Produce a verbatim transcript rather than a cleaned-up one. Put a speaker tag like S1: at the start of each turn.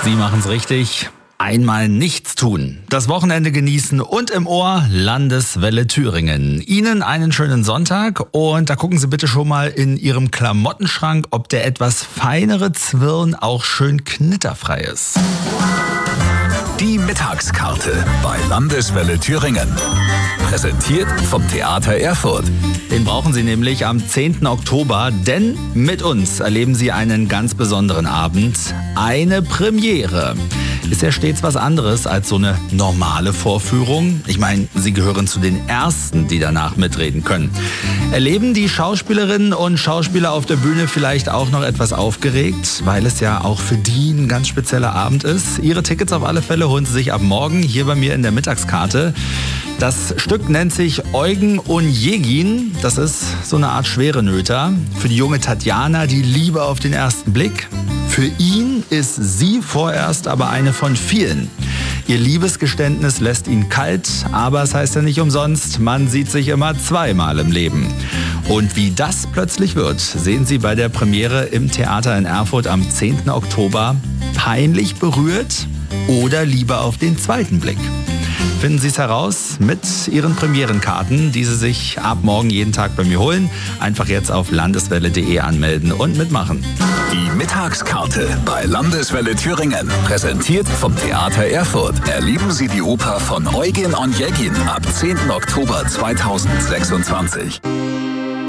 S1: Sie machen's richtig. Einmal nichts tun, das Wochenende genießen und im Ohr Landeswelle Thüringen. Ihnen einen schönen Sonntag und da gucken Sie bitte schon mal in Ihrem Klamottenschrank, ob der etwas feinere Zwirn auch schön knitterfrei ist.
S2: Die Mittagskarte bei Landeswelle Thüringen. Präsentiert vom Theater Erfurt.
S1: Den brauchen Sie nämlich am zehnten Oktober, denn mit uns erleben Sie einen ganz besonderen Abend. Eine Premiere. Ist ja stets was anderes als so eine normale Vorführung. Ich meine, Sie gehören zu den Ersten, die danach mitreden können. Erleben die Schauspielerinnen und Schauspieler auf der Bühne vielleicht auch noch etwas aufgeregt, weil es ja auch für die ein ganz spezieller Abend ist. Ihre Tickets auf alle Fälle holen Sie sich ab morgen hier bei mir in der Mittagskarte. Das Stück nennt sich Eugen Onegin. Das ist so eine Art Schwerenöter. Für die junge Tatjana die Liebe auf den ersten Blick. Für ihn ist sie vorerst aber eine von vielen. Ihr Liebesgeständnis lässt ihn kalt, aber es heißt ja nicht umsonst, man sieht sich immer zweimal im Leben. Und wie das plötzlich wird, sehen Sie bei der Premiere im Theater in Erfurt am zehnten Oktober. Peinlich berührt oder lieber auf den zweiten Blick? Finden Sie es heraus mit Ihren Premierenkarten, die Sie sich ab morgen jeden Tag bei mir holen. Einfach jetzt auf landeswelle punkt de anmelden und mitmachen.
S2: Die Mittagskarte bei Landeswelle Thüringen. Präsentiert vom Theater Erfurt. Erleben Sie die Oper von Eugen Onegin ab zehnten Oktober zweitausendsechsundzwanzig.